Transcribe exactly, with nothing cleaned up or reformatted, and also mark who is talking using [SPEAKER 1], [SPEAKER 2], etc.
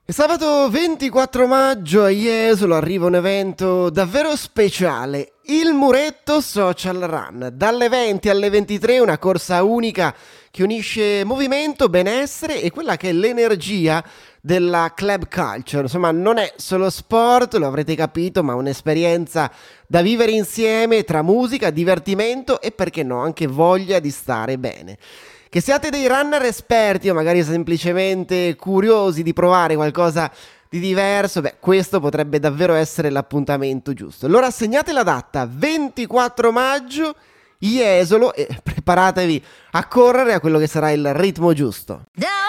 [SPEAKER 1] Sabato ventiquattro maggio a Jesolo arriva un evento davvero speciale, il Muretto Social Run. Dalle venti alle ventitré una corsa unica che unisce movimento, benessere e quella che è l'energia della club culture. Insomma, non è solo sport, lo avrete capito, ma un'esperienza da vivere insieme tra musica, divertimento e, perché no, anche voglia di stare bene. Che siate dei runner esperti o magari semplicemente curiosi di provare qualcosa di diverso, beh, questo potrebbe davvero essere l'appuntamento giusto. Allora segnate la data, ventiquattro maggio, Jesolo, e preparatevi a correre a quello che sarà il ritmo giusto.
[SPEAKER 2] Down.